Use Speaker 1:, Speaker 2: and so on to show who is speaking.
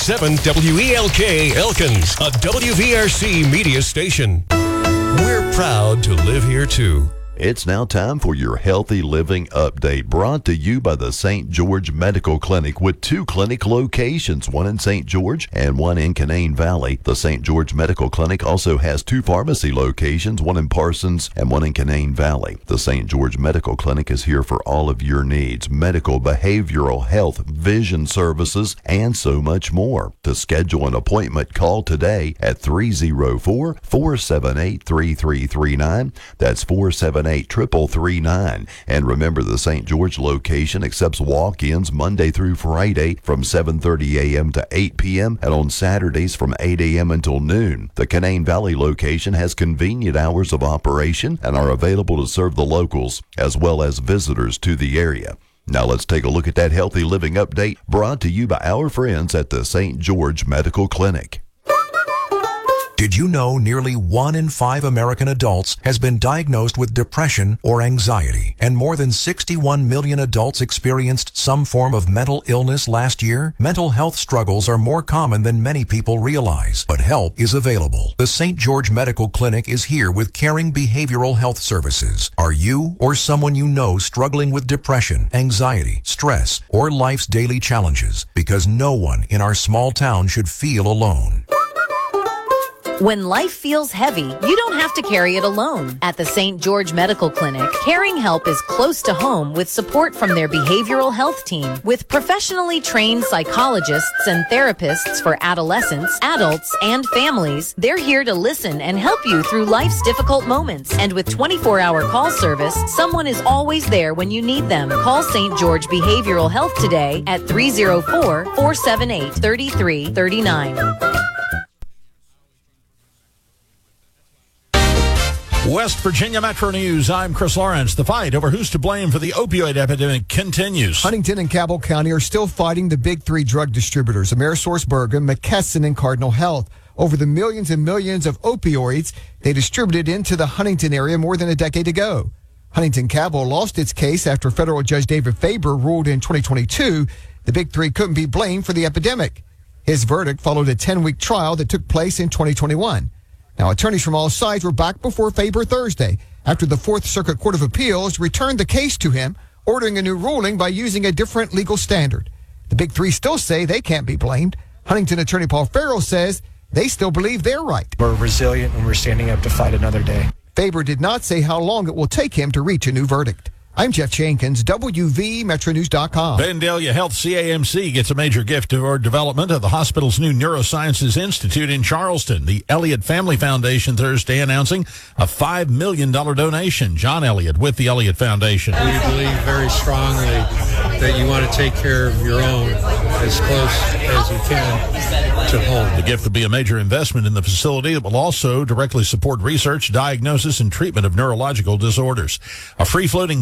Speaker 1: 98.7 WELK Elkins, a WVRC media station. We're proud to live here, too.
Speaker 2: It's now time for your Healthy Living Update, brought to you by the St. George Medical Clinic with 2 clinic locations, one in St. George and one in Canaan Valley. The St. George Medical Clinic also has 2 pharmacy locations, one in Parsons and one in Canaan Valley. The St. George Medical Clinic is here for all of your needs: medical, behavioral, health, vision services, and so much more. To schedule an appointment, call today at 304-478-3339. That's 478-3339. And remember, the St. George location accepts walk-ins Monday through Friday from 7:30 a.m. to 8 p.m. and on Saturdays from 8 a.m. until noon. The Canaan Valley location has convenient hours of operation and are available to serve the locals as well as visitors to the area. Now let's take a look at that Healthy Living Update, brought to you by our friends at the St. George Medical Clinic.
Speaker 3: Did you know nearly 1 in 5 American adults has been diagnosed with depression or anxiety, and more than 61 million adults experienced some form of mental illness last year? Mental health struggles are more common than many people realize, but help is available. The St. George Medical Clinic is here with caring behavioral health services. Are you or someone you know struggling with depression, anxiety, stress, or life's daily challenges? Because no one in our small town should feel alone.
Speaker 4: When life feels heavy, you don't have to carry it alone. At the St. George Medical Clinic, Caring Help is close to home with support from their behavioral health team. With professionally trained psychologists and therapists for adolescents, adults, and families, they're here to listen and help you through life's difficult moments. And with 24-hour call service, someone is always there when you need them. Call St. George Behavioral Health today at 304-478-3339.
Speaker 5: West Virginia Metro News, I'm Chris Lawrence. The fight over who's to blame for the opioid epidemic continues.
Speaker 6: Huntington and Cabell County are still fighting the big 3 drug distributors, AmerisourceBergen, McKesson, and Cardinal Health, over the millions and millions of opioids they distributed into the Huntington area more than a decade ago. Huntington Cabell lost its case after federal judge David Faber ruled in 2022 the big 3 couldn't be blamed for the epidemic. His verdict followed a 10-week trial that took place in 2021. Now, attorneys from all sides were back before Faber Thursday after the Fourth Circuit Court of Appeals returned the case to him, ordering a new ruling by using a different legal standard. The big 3 still say they can't be blamed. Huntington attorney Paul Farrell says they still believe they're right.
Speaker 7: We're resilient and we're standing up to fight another day.
Speaker 6: Faber did not say how long it will take him to reach a new verdict. I'm Jeff Jenkins, WVMetroNews.com.
Speaker 5: Vandalia Health CAMC gets a major gift toward development of the hospital's new Neurosciences Institute in Charleston. The Elliott Family Foundation Thursday announcing a $5 million donation. John Elliott with the Elliott Foundation.
Speaker 8: We believe very strongly that you want to take care of your own as close as you can to home.
Speaker 5: The gift will be a major investment in the facility that will also directly support research, diagnosis, and treatment of neurological disorders. A free-floating